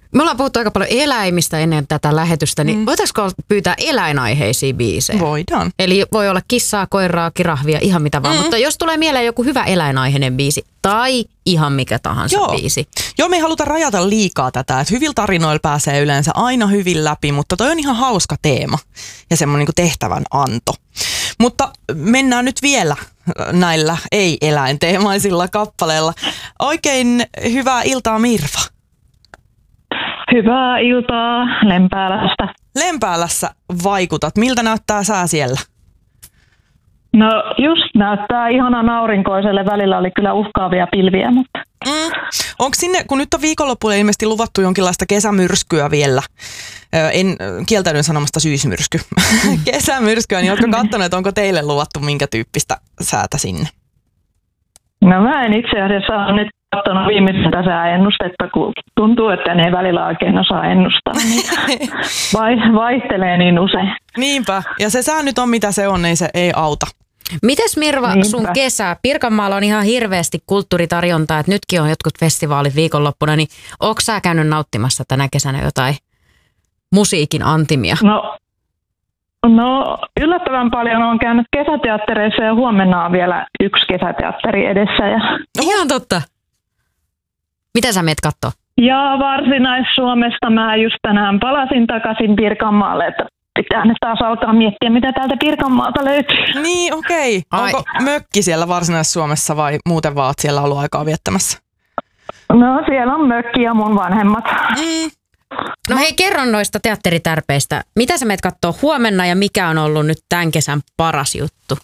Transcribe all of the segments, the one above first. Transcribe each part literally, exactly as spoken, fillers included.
Me ollaan puhuttu aika paljon eläimistä ennen tätä lähetystä, niin mm. voitaisiko pyytää eläinaiheisia biisejä? Voidaan. Eli voi olla kissaa, koiraa, kirahvia, ihan mitä vaan. Mm. Mutta jos tulee mieleen joku hyvä eläinaiheinen biisi tai ihan mikä tahansa Joo. biisi. Joo, me ei haluta rajata liikaa tätä, että hyvillä tarinoilla pääsee yleensä aina hyvin läpi, mutta toi on ihan hauska teema ja semmoinen niin kuin tehtävän anto. Mutta mennään nyt vielä näillä ei-eläinteemaisilla kappaleilla. Oikein hyvää iltaa, Mirva. Hyvää iltaa Lempäälästä. Lempäälässä vaikutat. Miltä näyttää sää siellä? No just näyttää ihanan aurinkoiselle. Välillä oli kyllä uhkaavia pilviä, mutta... Mm. Onko sinne, kun nyt on viikonloppuille ilmeisesti luvattu jonkinlaista kesämyrskyä vielä, en kieltäydyn sanomasta syysmyrsky, kesämyrskyä, niin oletko katsonut, että onko teille luvattu minkä tyyppistä säätä sinne? No mä en itse asiassa ole nyt katsonut viimeisintä sääennustetta, kun tuntuu, että ne ei välillä oikein osaa ennustaa. Vai, vaihtelee niin usein. Niinpä, ja se sää nyt on mitä se on, ei se ei auta. Mites Mirva Niinpä. sun kesä? Pirkanmaalla on ihan hirveästi kulttuuritarjontaa, että nytkin on jotkut festivaalit viikonloppuna, niin ootko sä käynyt nauttimassa tänä kesänä jotain musiikin antimia? No, no yllättävän paljon on käynyt kesäteattereissa ja huomenna on vielä yksi kesäteatteri edessä. Ja, Ihan totta. Mitä sä meet kattoo? ja Varsinais-Suomesta mä just tänään palasin takaisin Pirkanmaalle, että pitää nyt taas alkaa miettiä, mitä täältä Pirkanmaalta löytyy. Niin, okei. Ai. Onko mökki siellä Varsinais-Suomessa vai muuten vaan oot siellä ollut aikaa viettämässä? No siellä on mökki ja mun vanhemmat. Mm. No hei, kerro noista teatteritärpeistä. Mitä sä meet kattoo huomenna ja mikä on ollut nyt tämän kesän paras juttu?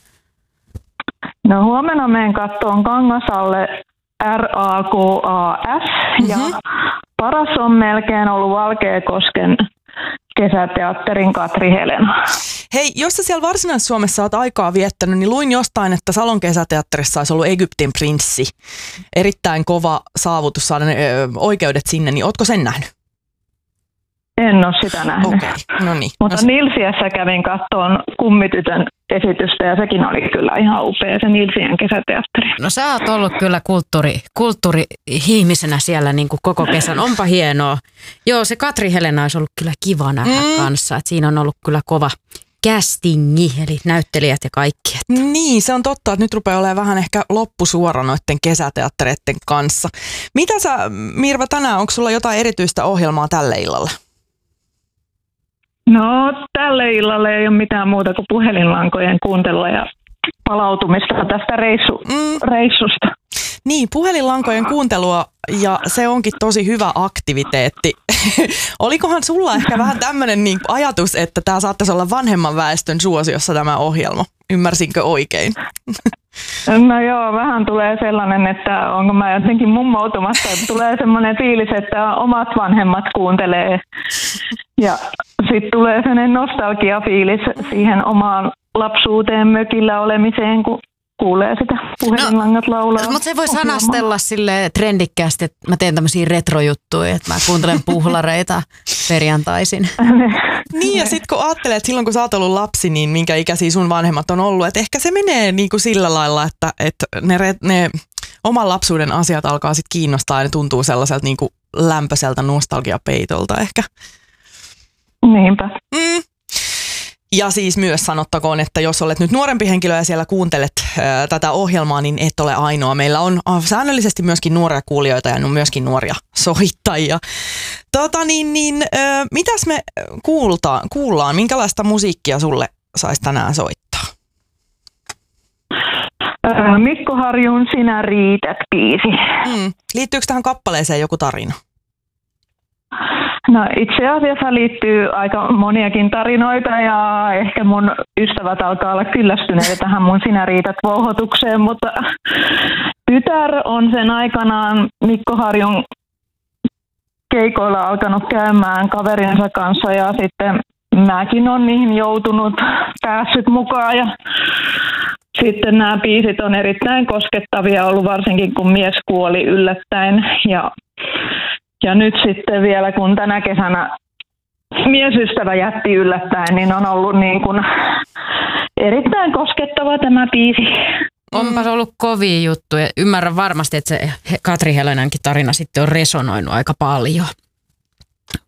No huomenna menen kattoon Kangasalle R A K A S ja Mhm. paras on melkein ollut Valkeakosken kesäteatterin Katri Helena. Hei, jos sä siellä Varsinais-Suomessa oot aikaa viettänyt, niin luin jostain, että Salon kesäteatterissa olisi ollut Egyptin prinssi. Erittäin kova saavutus saada ne ö, oikeudet sinne, niin ootko sen nähnyt? En ole sitä nähnyt. Okei, okay. No niin. Mutta No, Nilsiässä kävin kattoon Kummitytön esitystä ja sekin oli kyllä ihan upea se Nilsiän kesäteatteri. No sä oot ollut kyllä kulttuuri, kulttuuri-ihmisenä siellä niin kuin koko kesän. Onpa hienoa. Joo, se Katri Helena olisi ollut kyllä kiva nähdä Mm. kanssa. Et siinä on ollut kyllä kova castingi, eli näyttelijät ja kaikki. niin, se on totta, että nyt rupeaa olemaan vähän ehkä loppusuora noiden kesäteattereiden kanssa. Mitä sä, Mirva, tänään, onko sulla jotain erityistä ohjelmaa tälle illalle? No tälle illalle ei ole mitään muuta kuin puhelinlankojen kuuntelua ja palautumista tästä reissu, Mm. reissusta. Niin, puhelinlankojen kuuntelua ja se onkin tosi hyvä aktiviteetti. Olikohan sulla ehkä vähän tämmöinen niin ajatus, että tämä saattaisi olla vanhemman väestön suosiossa tämä ohjelma? Ymmärsinkö oikein? No joo, vähän tulee sellainen, että onko mä jotenkin mummoutumassa, että tulee semmoinen fiilis, että omat vanhemmat kuuntelee ja sitten tulee sellainen nostalgiafiilis siihen omaan lapsuuteen mökillä olemiseen, kun kuulee sitä puhelinlangat laulaa. Mutta se voi ohjelmaa. sanastella sille trendikkäästi, että mä teen tämmöisiä retrojuttuja, että mä kuuntelen puhlareita perjantaisin. Niin, ja sitten kun ajattelee, että silloin kun sä oot ollut lapsi, niin minkä ikäisiä sun vanhemmat on ollut, että ehkä se menee niin kuin sillä lailla, että, että ne, re- ne oman lapsuuden asiat alkaa sitten kiinnostaa ja ne tuntuu sellaiselta niin kuin lämpöiseltä nostalgiapeitolta ehkä. Niinpä. Mm. Ja siis myös sanottakoon, että jos olet nyt nuorempi henkilö ja siellä kuuntelet ää, tätä ohjelmaa, niin et ole ainoa. Meillä on ah, säännöllisesti myöskin nuoria kuulijoita ja myöskin nuoria soittajia. Tota niin, niin ää, mitäs me kuultaan, kuullaan? Minkälaista musiikkia sulle saisi tänään soittaa? Öö, Mikko Harjun Sinä riität -biisi. Mm. Liittyykö tähän kappaleeseen joku tarina? No itse asiassa liittyy aika moniakin tarinoita ja ehkä mun ystävät alkaa olla kyllästyneitä tähän mun Sinä riität -vouhotukseen, mutta tytär on sen aikanaan Mikko Harjun keikoilla alkanut käymään kaverinsa kanssa ja sitten mäkin on niihin joutunut, päässyt mukaan ja sitten nämä biisit on erittäin koskettavia ollut, varsinkin kun mies kuoli yllättäen ja Ja nyt sitten vielä, kun tänä kesänä miesystävä jätti yllättäen, niin on ollut niin kuin erittäin koskettava tämä biisi. Onpa se ollut kovia juttuja. Ymmärrän varmasti, että se Katri Helenänkin tarina sitten on resonoinut aika paljon.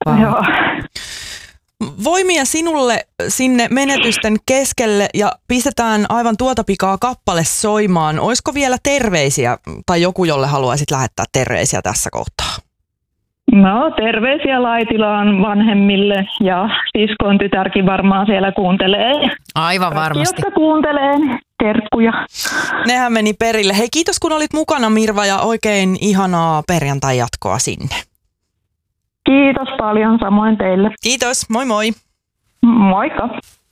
Wow. Joo. Voimia sinulle sinne menetysten keskelle ja pistetään aivan tuota pikaa kappale soimaan. Olisiko vielä terveisiä tai joku, jolle haluaisit lähettää terveisiä tässä kohtaa? No, terveisiä Laitilaan vanhemmille ja siskon tytärkin varmaan siellä kuuntelee. Aivan varmasti. Kaikki, jotka kuuntelee, niin terkkuja. Nehän meni perille. Hei, kiitos kun olit mukana, Mirva, ja oikein ihanaa perjantai-jatkoa sinne. Kiitos paljon, samoin teille. Kiitos, moi moi. Moikka.